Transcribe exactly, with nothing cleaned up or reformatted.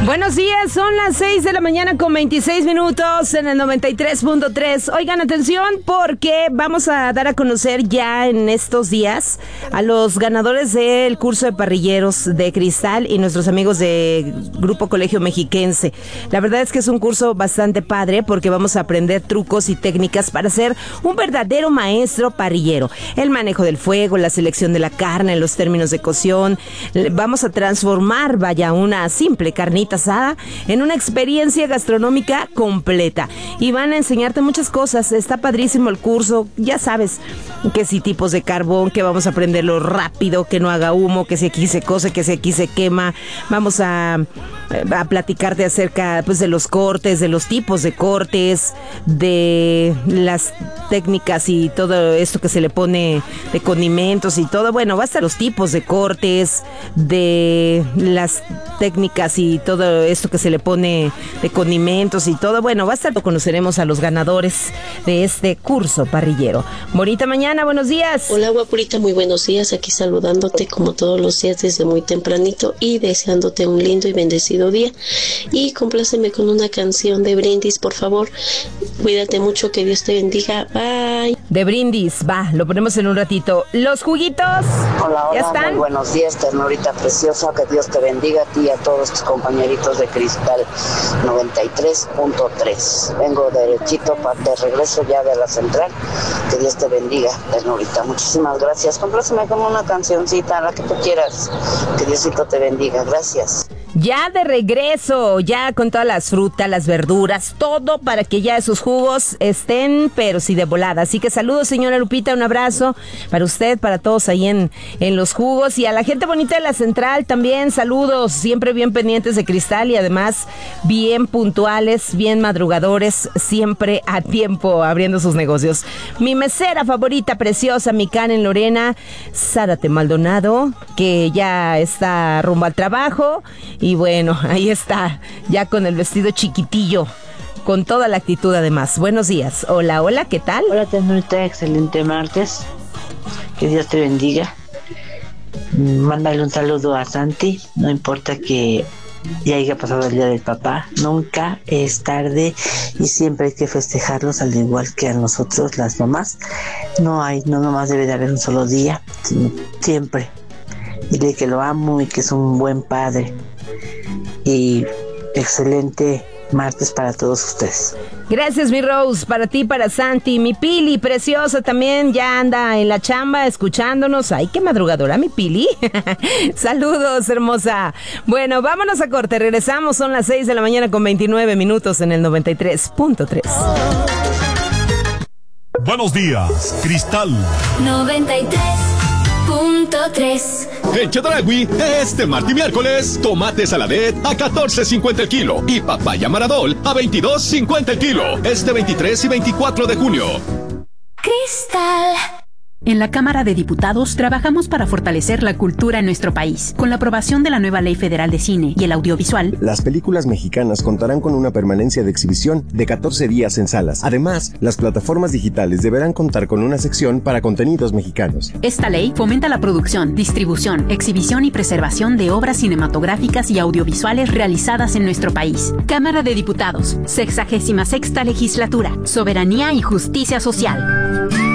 Buenos días, son las seis de la mañana con veintiséis minutos en el noventa y tres punto tres. Oigan, atención, porque vamos a dar a conocer ya en estos días a los ganadores del curso de parrilleros de Cristal y nuestros amigos de Grupo Colegio Mexiquense. La verdad es que es un curso bastante padre porque vamos a aprender trucos y técnicas para ser un verdadero maestro parrillero. El manejo del fuego, la selección de la carne, los términos de cocción. Vamos a transformar, vaya, una simple carnita asada en una experiencia gastronómica completa y van a enseñarte muchas cosas. Está padrísimo el curso, ya sabes que si tipos de carbón, que vamos a aprenderlo rápido, que no haga humo, que si aquí se cose, que si aquí se quema. Vamos a, a platicarte acerca pues de los cortes, de los tipos de cortes, de las técnicas y todo esto que se le pone de condimentos y todo. Bueno, va a estar los tipos de cortes, de las técnicas y todo esto que se le pone de condimentos y todo. Bueno, va a estar, conoceremos a los ganadores de este curso parrillero. Bonita mañana, buenos días. Hola, guapurita, muy buenos días. Aquí saludándote como todos los días desde muy tempranito y deseándote un lindo y bendecido día. Y compláceme con una canción de Brindis, por favor. Cuídate mucho, que Dios te bendiga. Bye. De Brindis, va, lo ponemos en un ratito. Los juguitos. Hola, hola, ¿ya están? Muy buenos días, ternurita preciosa. Que Dios te bendiga a ti y a todos tus compañeritos de Cristal noventa y tres punto tres. Vengo derechito para de regreso ya de la central. Que Dios te bendiga, ternurita. Muchísimas gracias. Compláceme como una cancioncita, la que tú quieras. Que Diosito te bendiga. Gracias. Ya de regreso, ya con todas las frutas, las verduras, todo para que ya esos jugos estén, pero sí de volada. Así que saludos, señora Lupita, un abrazo para usted, para todos ahí en, en los jugos. Y a la gente bonita de la central también, saludos, siempre bien pendientes de Cristal y además bien puntuales, bien madrugadores, siempre a tiempo abriendo sus negocios. Mi mesera favorita, preciosa, mi Karen Lorena, Zárate Maldonado, que ya está rumbo al trabajo. Y bueno, ahí está, ya con el vestido chiquitillo, con toda la actitud además. Buenos días. Hola, hola, ¿qué tal? Hola, ternurita, excelente martes. Que Dios te bendiga. Mándale un saludo a Santi. No importa que ya haya pasado el día del papá, nunca es tarde y siempre hay que festejarlos al igual que a nosotros, las mamás. No hay, no nomás debe de haber un solo día, sino siempre. Dile que lo amo y que es un buen padre. Y excelente martes para todos ustedes. Gracias, mi Rose, para ti, para Santi. Mi Pili, preciosa, también ya anda en la chamba escuchándonos. Ay, qué madrugadora, mi Pili. Saludos, hermosa. Bueno, vámonos a corte, regresamos, son las seis de la mañana con veintinueve minutos en el noventa y tres punto tres. Buenos días, Cristal noventa y tres punto tres. En Chedraui, este martes y miércoles, tomate saladet a catorce cincuenta el kilo y papaya maradol a veintidós cincuenta el kilo. Este veintitrés y veinticuatro de junio. Cristal. En la Cámara de Diputados trabajamos para fortalecer la cultura en nuestro país. Con la aprobación de la nueva Ley Federal de Cine y el Audiovisual, las películas mexicanas contarán con una permanencia de exhibición de catorce días en salas. Además, las plataformas digitales deberán contar con una sección para contenidos mexicanos. Esta ley fomenta la producción, distribución, exhibición y preservación de obras cinematográficas y audiovisuales realizadas en nuestro país. Cámara de Diputados, sexagésima sexta legislatura, soberanía y justicia social.